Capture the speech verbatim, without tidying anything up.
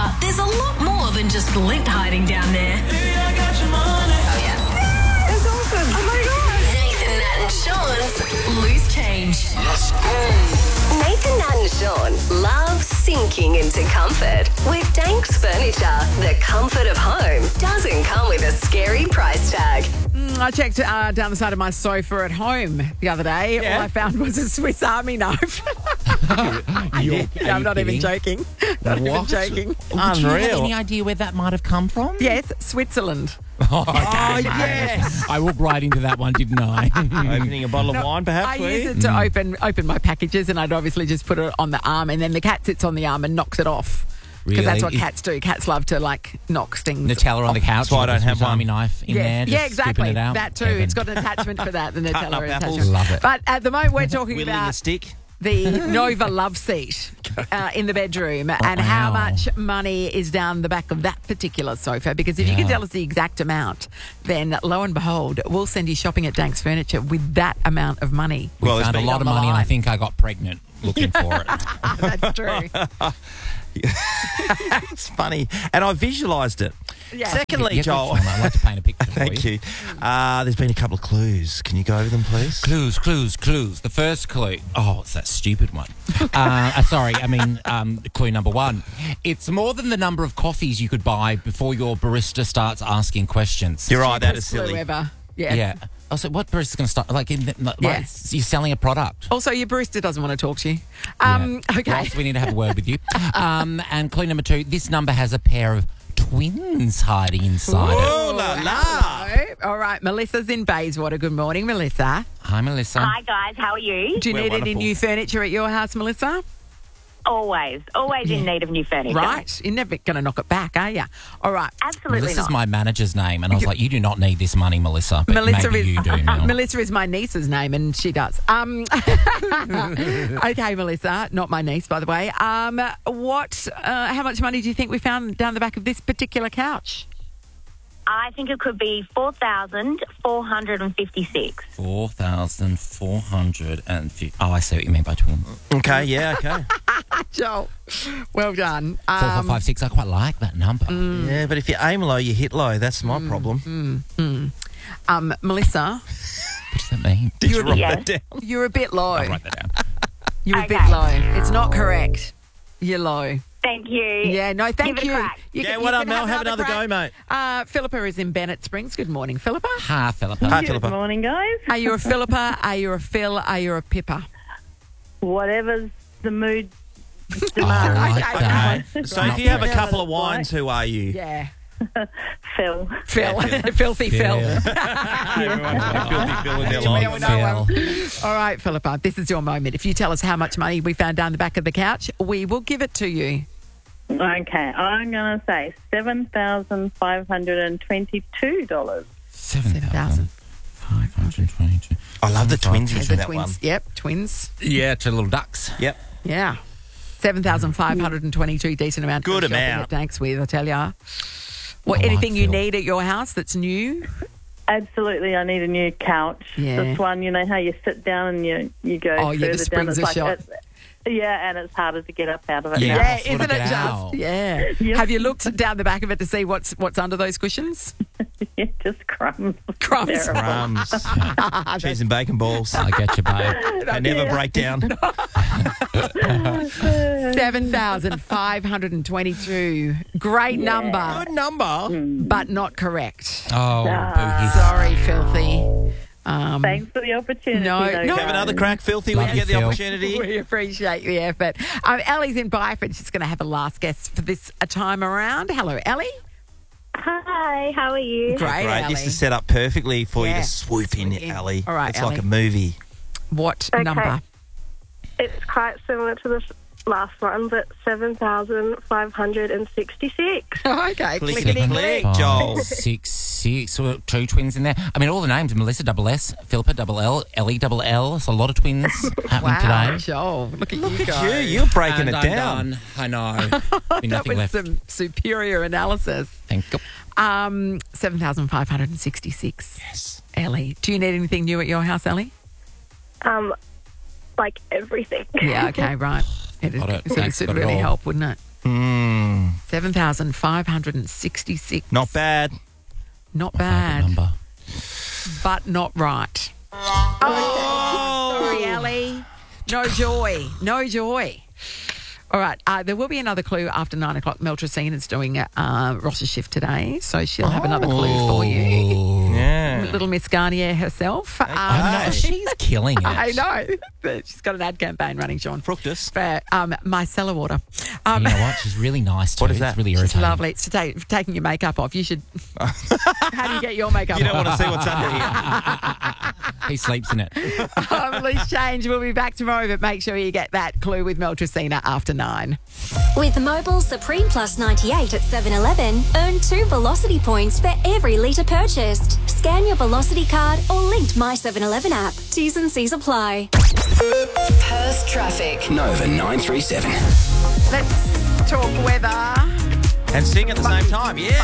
But there's a lot more than just lint hiding down there. Baby, I got your money. Oh, yeah. It's awesome. Oh, my God. Nathan, Nat and Sean's Loose Change. Let's go. Nathan, Nat and Sean love sinking into comfort. With Danks Furniture, the comfort of home doesn't come with a scary price tag. I checked uh, down the side of my sofa at home the other day. Yeah. All I found was a Swiss Army knife. You're, Yeah, I'm not even joking. Not even What? joking. Would you have Unreal. any idea where that might have come from? Yes, Switzerland. Oh, yes. I walked right into that one, didn't I? Opening a bottle of wine, perhaps, I were use you? it to open open my packages, and I'd obviously just put it on the arm, and then the cat sits on the arm and knocks it off. Because that's what Really? cats do. Cats love to, like, knock things. Nutella on the couch. That's why I with a don't have Swiss Army one. knife in Yes. there. Just Yeah, exactly. scooping It out. That too. Heaven. It's got an attachment for that, the Cutting Nutella up apples. attachment. Love it. But at the moment, we're talking Whittling about a stick. the Nova love seat uh, in the bedroom and how Wow. much money is down the back of that particular sofa. Because if you can Yeah. tell us the exact amount, then lo and behold, we'll send you shopping at Danks Furniture with that amount of money. We Well, it's found a been lot on of the money, and I line. think I got pregnant looking for it. That's true. It's funny. And I visualised it. Yeah. Secondly, Yeah, good, Joel. Sean. I'd like to paint a picture for Thank you. Uh, there's been a couple of clues. Can you go over them, please? Clues, clues, clues. The first clue. Oh, it's that stupid one. uh, uh, sorry, I mean, um, clue number one. It's more than the number of coffees you could buy before your barista starts asking questions. You're right, that is Best clue silly. ever. Yeah. Yeah. I was like, what barista's going to start? Like, in the, like Yeah. you're selling a product. Also, your barista doesn't want to talk to you. Um, Yeah. Okay. Ross, we need to have a word with you. Um, and clue number two, this number has a pair of twins hiding inside it. Oh, la la. Hello. All right, Melissa's in Bayswater. Good morning, Melissa. Hi, Melissa. Hi guys, how are you? Do you We're need any wonderful. new furniture at your house, Melissa? Always, always in need of new furniture. Right. You're never going to knock it back, are you? All right. Absolutely Melissa's not. my manager's name, and I was like, you do not need this money, Melissa, but Melissa maybe is you do now. Melissa is my niece's name, and she does. Um, okay, Melissa, not my niece, by the way. Um, what? Uh, how much money do you think we found down the back of this particular couch? I think it could be four thousand four hundred and fifty-six. four thousand four hundred fifty. Oh, I see what you mean by twins. Okay, yeah, okay. Joel, well done. Four, four, Um, five, six. I quite like that number. Yeah, but if you aim low, you hit low. That's my problem. um, Melissa, What does that mean? Did you write Yeah. that down? you're a bit low. I'll write that down. You're a bit Okay. low. It's not correct. You're low. Thank you. Yeah, no, thank Give it a you. crack. You Yeah, can- what you up, can Mel? Have another go, crack. mate. Uh, Philippa is in Bennett Springs. Good morning, Philippa. Hi, Philippa. Hi, Good Philippa. morning, guys. Are you a Philippa? Are you a Phil? Are you a Pippa? Whatever's the mood Oh, I demands. like Okay, that. Okay. So if you have a Yeah, couple of that's right. wines, who are you? Yeah. Phil. Phil. Filthy Phil. Everyone's got a filthy Phil in their Yeah, life. we know Phil. All right, Philippa, this is your moment. If you tell us how much money we found down the back of the couch, we will give it to you. Okay, I'm going to say seven thousand five hundred twenty-two dollars. seven thousand five hundred twenty-two. I love the twinsies Okay, in the that twins. one. Yep, twins. Yeah, two little ducks. Yep. Yeah. seven thousand five hundred twenty-two, decent amount. Good for shopping amount. at Thanks with, I tell ya. What, I like anything you Phil. need at your house that's new? Absolutely, I need a new couch. Yeah. This one, you know how you sit down and you, you go Oh, yeah, the further down. springs It's are like shot. it's- yeah, and it's harder to get up out of it. Yeah. now. Yeah, I'll sort isn't of it get just? out. Yeah. Yep. Have you looked down the back of it to see what's what's under those cushions? Yeah, just crumbs. Crumbs. Terrible. Crumbs. Cheese and bacon balls. I get you, babe. They never break down. seven thousand five hundred twenty-two. Great number, Good number. but not correct. Oh, boohies. Sorry, Filthy. Um, Thanks for the opportunity. No, though, no. guys. Have another crack, Filthy, when Love you you, get the Phil. opportunity. We appreciate the effort. Um, Ellie's in Byford. She's going to have a last guess for this a time around. Hello, Ellie. Hi, how are you? Great, Great. Ellie. This is set up perfectly for you Yeah. to swoop in, Swoop in. Ellie. All right, It's Ellie. like a movie. What Okay. number? It's quite similar to the f- last one, but seven thousand five hundred sixty-six. Okay, Click, clickety click, click. click. Joel. Five, six, six. So two twins in there. I mean, all the names: Melissa double S, Philippa double L, Ellie double L. It's a lot of twins happening Wow, today. Joel, look at Look you at go. you. You're breaking And it I'm down. done. I know. Be That nothing was left. some superior analysis. Thank you. Um, seven thousand five hundred sixty-six. Yes. Ellie, do you need anything new at your house, Ellie? Um, like everything. Yeah, okay, right. It, Got it. it, Thanks, would got it really all. help, wouldn't it? Mm, seven thousand five hundred sixty-six. not bad. Not Favourite bad, number. but not right. Oh, sorry, Ellie. No joy. No joy. All right. Uh, there will be another clue after nine o'clock. Meltracine is doing a uh, roster shift today, so she'll have another clue for you. Yeah. Little Miss Garnier herself. Um, I know, she's killing it. I know. But she's got an ad campaign running, Sean. Fructus. For um, micellar water. Um, You know what? She's really nice too. What is that? It's really It's irritating. lovely. It's to take, taking your makeup off. You should. How do you get your makeup You don't off? want to see what's under here. He sleeps in it. Um, Loose Change. We'll be back tomorrow, but make sure you get that clue with Meltracina after nine. With Mobile Supreme Plus ninety-eight at seven eleven, earn two Velocity points for every litre purchased. Scan your Velocity card or linked My seven eleven app. T's and C's apply. Perth traffic. Nova nine three seven. Let's talk weather. And sing at the same time, yeah.